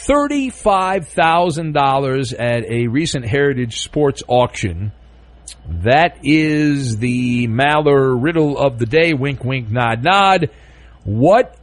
$35,000 at a recent Heritage Sports auction. That is the Maller riddle of the day. Wink, wink, nod, nod. What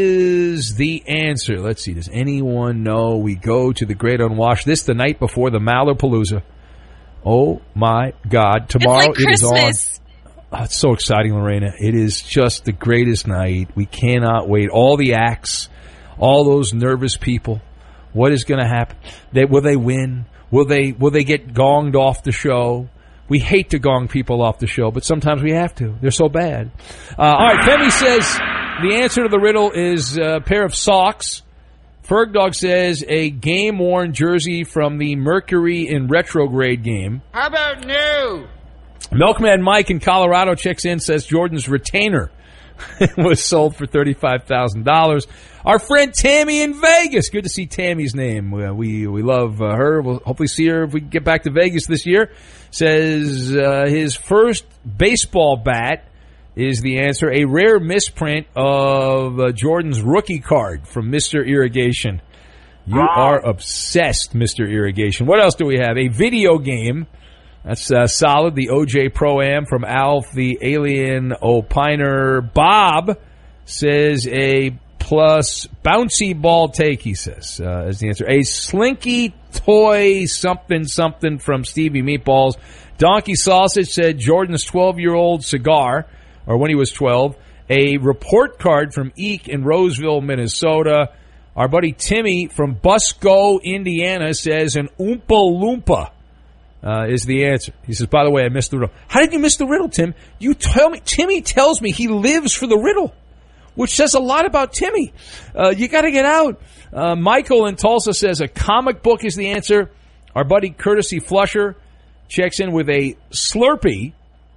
is the answer? Let's see. Does anyone know? We go to the Great Unwashed. This the night before the Maller Palooza. Oh, my God. Tomorrow it's like Christmas. It is on. Oh, it's so exciting, Lorena. It is just the greatest night. We cannot wait. All the acts, all those nervous people. What is going to happen? Will they win? Will they get gonged off the show? We hate to gong people off the show, but sometimes we have to. They're so bad. All right, Femi says the answer to the riddle is a pair of socks. Fergdog says a game-worn jersey from the Mercury in retrograde game. How about new? Milkman Mike in Colorado checks in, says Jordan's retainer was sold for $35,000. Our friend Tammy in Vegas. Good to see Tammy's name. We love her. We'll hopefully see her if we get back to Vegas this year. Says his first baseball bat is the answer. A rare misprint of Jordan's rookie card from Mr. Irrigation. You are obsessed, Mr. Irrigation. What else do we have? A video game. That's solid. The OJ Pro-Am from Alf, the Alien Opiner. Bob says a plus bouncy ball take, he says, is the answer. A slinky toy something from Stevie Meatballs. Donkey Sausage said Jordan's 12-year-old cigar, or when he was 12. A report card from Eek in Roseville, Minnesota. Our buddy Timmy from Busco, Indiana says an Oompa Loompa is the answer. He says, by the way, I missed the riddle. How did you miss the riddle, Tim? You tell me. Timmy tells me he lives for the riddle, which says a lot about Timmy. You got to get out. Michael in Tulsa says a comic book is the answer. Our buddy Courtesy Flusher checks in with a Slurpee.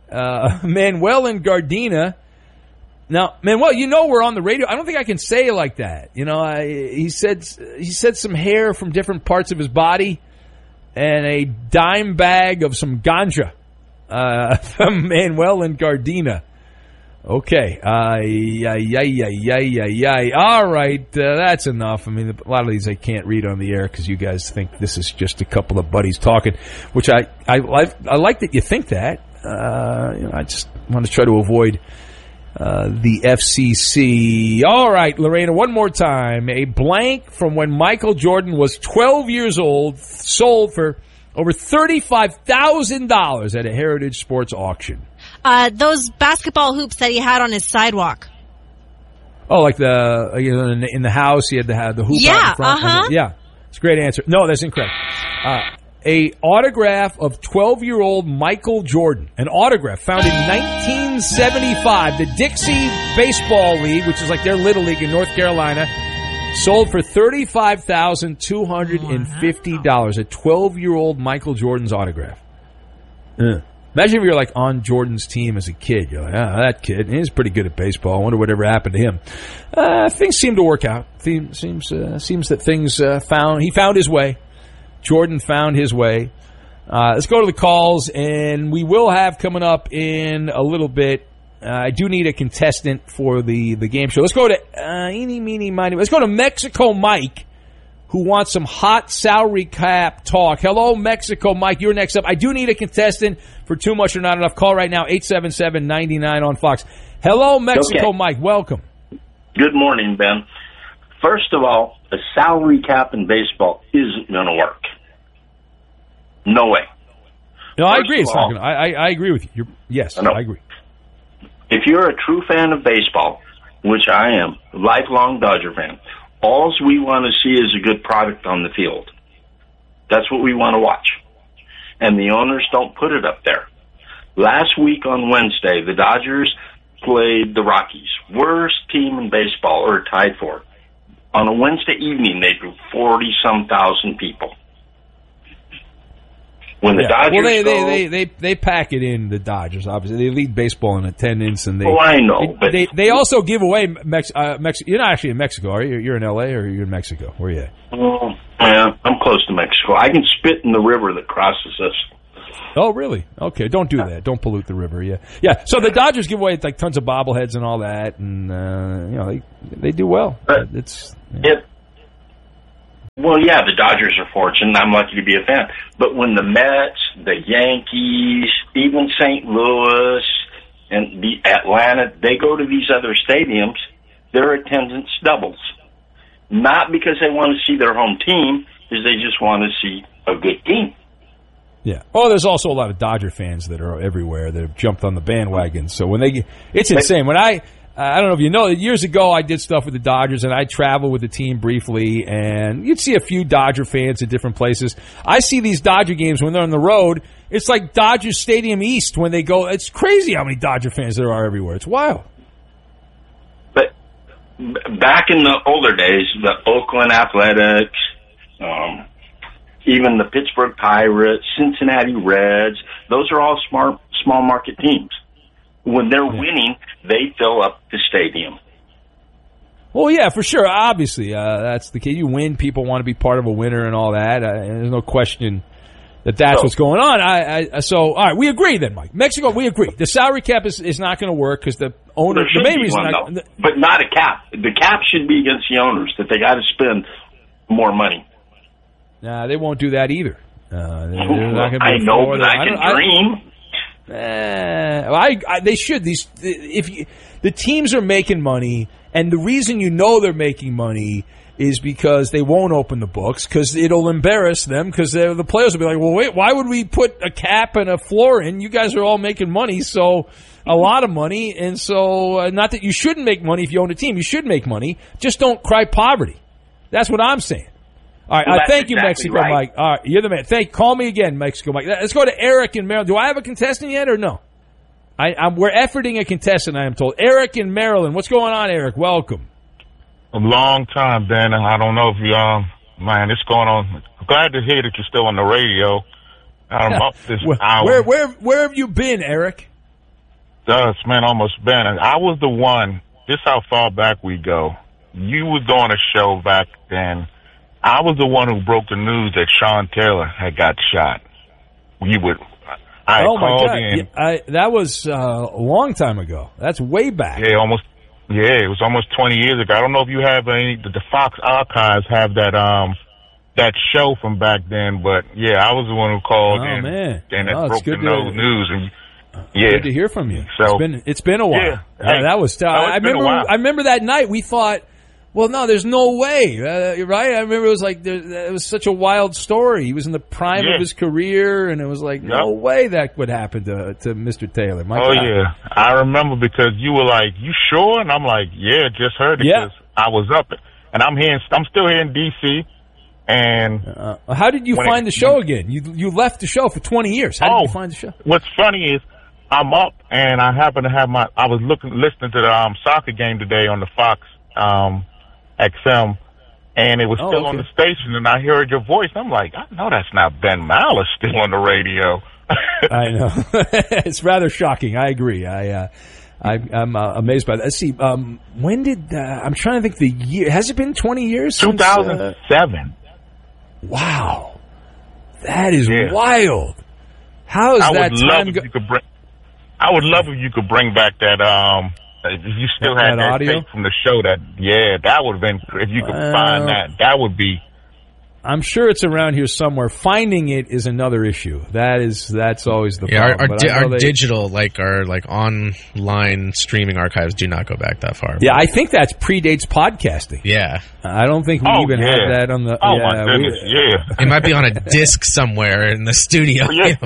Manuel in Gardena. Now, Manuel, you know we're on the radio. I don't think I can say it like that. You know, he said some hair from different parts of his body and a dime bag of some ganja from Manuel in Gardena. Okay. All right. That's enough. I mean, a lot of these I can't read on the air because you guys think this is just a couple of buddies talking, which I like that you think that. I just want to try to avoid the FCC. All right, Lorena, one more time. A blank from when Michael Jordan was 12 years old, sold for over $35,000 at a Heritage Sports auction. Those basketball hoops that he had on his sidewalk. Oh, like in the house, he had the hoop out in front. Yeah, it's a great answer. No, that's incorrect. A autograph of 12-year-old Michael Jordan. An autograph found in 1975. The Dixie Baseball League, which is like their little league in North Carolina, sold for $35,250. A 12-year-old Michael Jordan's autograph. Imagine if you're like on Jordan's team as a kid. You're like, that kid, he's pretty good at baseball. I wonder whatever happened to him. Things seem to work out. Seems that things he found his way. Jordan found his way. Let's go to the calls, and we will have coming up in a little bit. I do need a contestant for the game show. Let's go to eeny, meeny, miny. Let's go to Mexico Mike, who wants some hot salary cap talk. Hello, Mexico Mike. You're next up. I do need a contestant for Too Much or Not Enough. Call right now, 877-99 on Fox. Hello, Mexico Okay. Mike. Welcome. Good morning, Ben. First of all, a salary cap in baseball isn't going to work. No way. No, I First agree. of It's all, not gonna, I agree with you. Yes, I know. I agree. If you're a true fan of baseball, which I am, a lifelong Dodger fan, all we want to see is a good product on the field. That's what we want to watch. And the owners don't put it up there. Last week on Wednesday, the Dodgers played the Rockies, worst team in baseball, or tied for it. On a Wednesday evening, they drew 40-some thousand people. When the Dodgers they pack it in, the Dodgers, obviously. They lead baseball in attendance. And I know. They also give away You're not actually in Mexico, are you? You're in L.A. or you're in Mexico? Where are you at? Oh, yeah, I'm close to Mexico. I can spit in the river that crosses us. Oh, really? Okay, don't do that. Don't pollute the river. Yeah. So the Dodgers give away like tons of bobbleheads and all that, and they do well. It Well, yeah, the Dodgers are fortunate. I'm lucky to be a fan. But when the Mets, the Yankees, even St. Louis, and the Atlanta, they go to these other stadiums, their attendance doubles. Not because they want to see their home team, because they just want to see a good team. Yeah. Oh, there's also a lot of Dodger fans that are everywhere that have jumped on the bandwagon. So when it's insane. When I don't know if you know, years ago I did stuff with the Dodgers, and I traveled with the team briefly, and you'd see a few Dodger fans at different places. I see these Dodger games when they're on the road. It's like Dodger Stadium East when they go. It's crazy how many Dodger fans there are everywhere. It's wild. But back in the older days, the Oakland Athletics, even the Pittsburgh Pirates, Cincinnati Reds, those are all small market teams. When they're winning, they fill up the stadium. Well, yeah, for sure. Obviously, that's the key. You win, people want to be part of a winner and all that. There's no question that's what's going on. So, all right, we agree then, Mike. Mexico, we agree. The salary cap is not going to work because the owner. The main reason, but not a cap. The cap should be against the owners that they got to spend more money. Nah, they won't do that either. I know, but I can dream. They should. The teams are making money, and the reason you know they're making money is because they won't open the books because it'll embarrass them because the players will be like, well, wait, why would we put a cap and a floor in? You guys are all making money, so a lot of money, and so not that you shouldn't make money if you own a team. You should make money. Just don't cry poverty. That's what I'm saying. All right, thank you, exactly Mexico, right. Mike. All right, you're the man. Call me again, Mexico, Mike. Let's go to Eric in Maryland. Do I have a contestant yet or no? We're efforting a contestant, I am told. Eric in Maryland. What's going on, Eric? Welcome. A long time, Dan. I don't know if you, man, it's going on. I'm glad to hear that you're still on the radio. I'm up this hour. Where have you been, Eric? Man, almost been. I was the one. This how far back we go. You was doing a show back then. I was the one who broke the news that Sean Taylor had got shot. I called in. That was a long time ago. That's way back. Yeah, it was almost 20 years ago. I don't know if you have the Fox archives have that show from back then, but yeah, I was the one who called in. Man. And that broke the news. And good to hear from you. So it's been a while. Yeah, that was. I remember that night. We thought, well, no, there's no way, right? I remember it was like it was such a wild story. He was in the prime of his career, and it was like no way that would happen to Mr. Taylor. Yeah, I remember because you were like, "You sure?" And I'm like, "Yeah, just heard it." Because I was up, and I'm still here in D.C. And how did you find the show again? You left the show for 20 years. How did you find the show? What's funny is I'm up, and I happen to have I was listening to the soccer game today on the Fox. XM, and it was still on the station, and I heard your voice. I'm like, I know that's not Ben Maller still on the radio. I know. It's rather shocking. I agree. I'm amazed by that. Let's see. When did I'm trying to think the year? Has it been 20 years? 2007. Wow, that is wild. How is that time? I would love if you could bring back that. If you still had that audio tape from the show, that would have been, if you could find that would be. I'm sure it's around here somewhere. Finding it is another issue. That's always the problem. Our digital, our online streaming archives do not go back that far. Yeah, I think that predates podcasting. Yeah. I don't think we even had that on the... my goodness, It might be on a disc somewhere in the studio. You have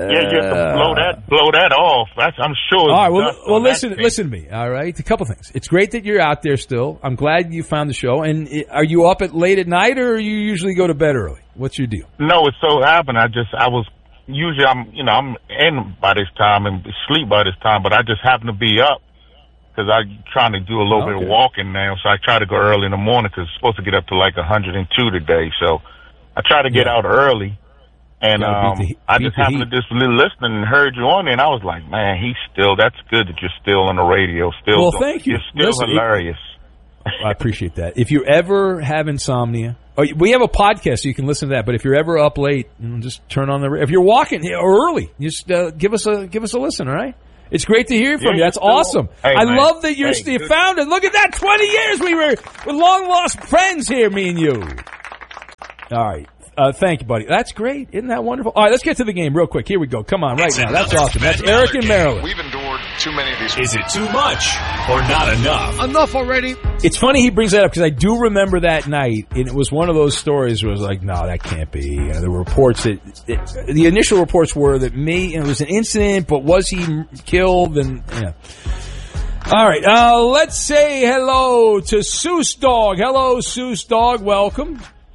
to blow that off. I'm sure. All right, well listen to me, all right? A couple things. It's great that you're out there still. I'm glad you found the show. And are you up late at night, or you usually go to bed early? What's your deal? No, it so happened. Usually I'm in by this time and sleep by this time, but I just happen to be up because I'm trying to do a little bit of walking now. So I try to go early in the morning because it's supposed to get up to 102 today. So I try to get out early, and I just happened to just listen and heard you on there, and I was like, man, that's good that you're still on the radio. Thank you. You're still hilarious. I appreciate that. If you ever have insomnia, we have a podcast so you can listen to that. But if you're ever up late, just turn on the. If you're walking early, just give us a listen. All right. It's great to hear from you. That's awesome. Hey, I love that you found it. Look at that. 20 years we were long lost friends here, me and you. All right. Thank you, buddy. That's great. Isn't that wonderful? All right, let's get to the game real quick. Here we go. Come on, right now. That's awesome. That's Eric in Maryland. We've endured too many of these. Is it too much or not enough? Enough already. It's funny he brings that up because I do remember that night, and it was one of those stories where it was like, no, that can't be. You know, there were reports that the initial reports were that it was an incident, but was he killed? And yeah. All right, let's say hello to Seuss Dog. Hello, Seuss Dog. Welcome.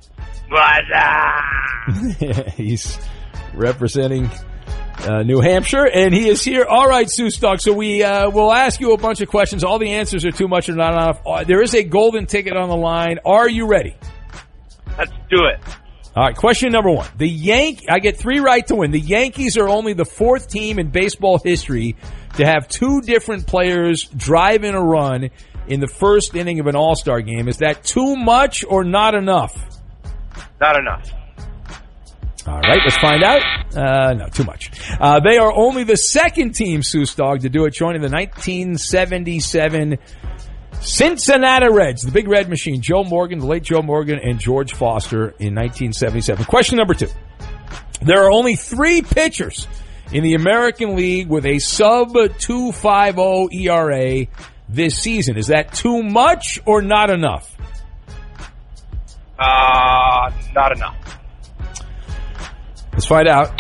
He's representing New Hampshire, and he is here. All right, Seuss Dog. So we will ask you a bunch of questions. All the answers are too much or not enough. There is a golden ticket on the line. Are you ready? Let's do it. All right, question number one. I get 3 right to win. The Yankees are only the 4th team in baseball history to have 2 different players drive in a run in the first inning of an All-Star game. Is that too much or not enough? Not enough. All right, let's find out. No, too much. They are only the 2nd team, Seuss Dog, to do it, joining the 1977 Cincinnati Reds, the Big Red Machine. Joe Morgan, the late Joe Morgan, and George Foster in 1977. Question number 2. There are only 3 pitchers in the American League with a sub-2.50 ERA this season. Is that too much or not enough? Not enough. Let's find out.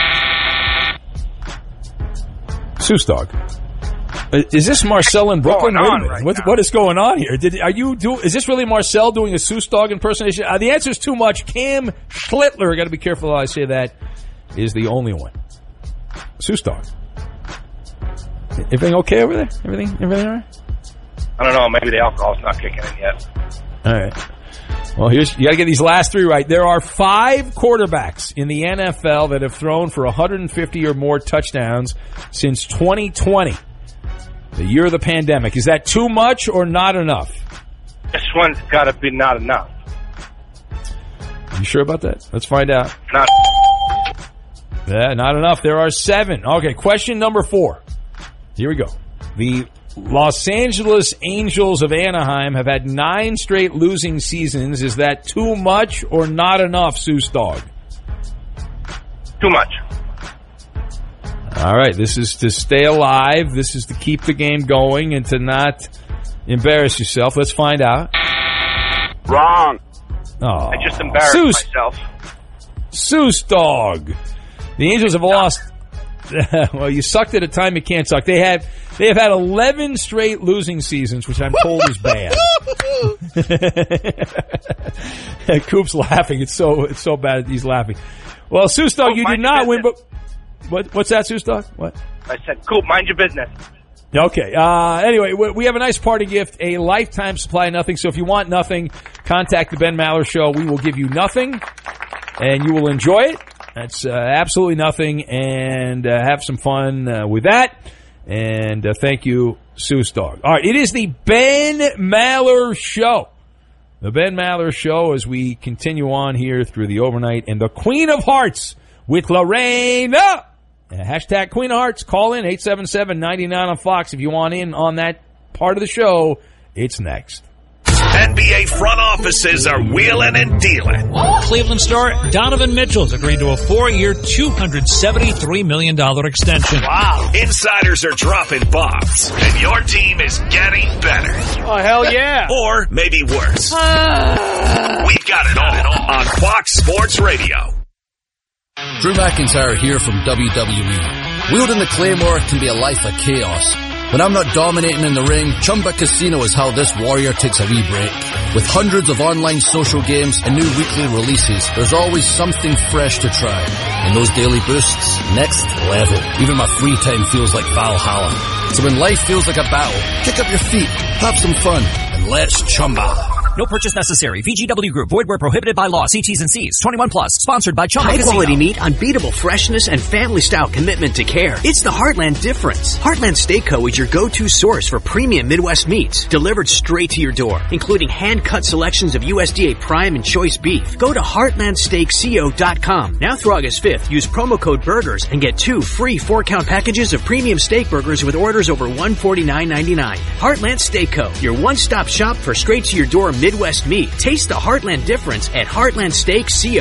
Seuss Dog. Is this Marcel in Brooklyn? What is going on here? Is this really Marcel doing a Seuss Dog impersonation? The answer is too much. Cam Schlittler, I got to be careful how I say that, is the only one. Seuss Dog. Everything okay over there? Everything all right? I don't know. Maybe the alcohol's not kicking in yet. All right. Well, you got to get these last 3 right. There are 5 quarterbacks in the NFL that have thrown for 150 or more touchdowns since 2020, the year of the pandemic. Is that too much or not enough? This one's got to be not enough. You sure about that? Let's find out. Not. Yeah, not enough. There are 7. Okay, question number 4. Here we go. The Los Angeles Angels of Anaheim have had 9 straight losing seasons. Is that too much or not enough, Seuss Dog? Too much. All right, this is to stay alive. This is to keep the game going and to not embarrass yourself. Let's find out. Wrong. Oh, I just embarrassed myself. Seuss Dog. The Angels have lost. Well, you sucked at a time you can't suck. They have had 11 straight losing seasons, which I'm told is bad. Coop's laughing. It's so bad he's laughing. Well, Seuss Dog, you did not win, but what's that, Seuss Dog? What? I said, Coop, mind your business. Okay. Anyway, we have a nice party gift, a lifetime supply of nothing. So if you want nothing, contact the Ben Maller Show. We will give you nothing, and you will enjoy it. That's absolutely nothing, and have some fun with that. And thank you, Seuss Dog. All right, it is the Ben Maller Show. The Ben Maller Show as we continue on here through the overnight. And the Queen of Hearts with Lorena. Hashtag Queen of Hearts. Call in 877-99 on Fox if you want in on that part of the show. It's next. NBA front offices are wheeling and dealing. Cleveland star Donovan Mitchell's agreed to a 4-year, $273 million extension. Wow. Insiders are dropping bombs, and your team is getting better. Oh, hell yeah. Or maybe worse. We've got it all on Fox Sports Radio. Drew McIntyre here from WWE. Wielding the Claymore can be a life of chaos. When I'm not dominating in the ring, Chumba Casino is how this warrior takes a wee break. With hundreds of online social games and new weekly releases, there's always something fresh to try. And those daily boosts, next level. Even my free time feels like Valhalla. So when life feels like a battle, kick up your feet, have some fun, and let's Chumba. No purchase necessary. VGW Group. Void where prohibited by law. See T's and C's. 21 plus. Sponsored by Chumba Casino. High-quality meat, unbeatable freshness, and family-style commitment to care. It's the Heartland difference. Heartland Steak Co. is your go-to source for premium Midwest meats. Delivered straight to your door. Including hand-cut selections of USDA Prime and Choice beef. Go to HeartlandSteakCo.com. Now through August 5th, use promo code BURGERS and get 2 free 4-count packages of premium steak burgers with orders over $149.99. Heartland Steak Co. Your one-stop shop for straight-to-your-door Midwest meat. Taste the Heartland difference at HeartlandSteakCo.com.